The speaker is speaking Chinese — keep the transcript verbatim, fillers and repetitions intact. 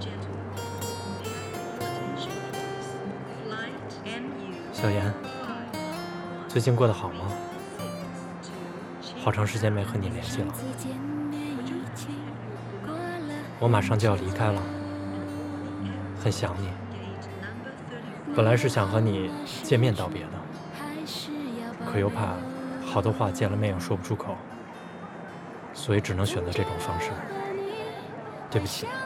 小妍，最近过得好吗？好长时间没和你联系了。我马上就要离开了，很想你。本来是想和你见面道别的，可又怕好多话见了面又说不出口，所以只能选择这种方式。对不起。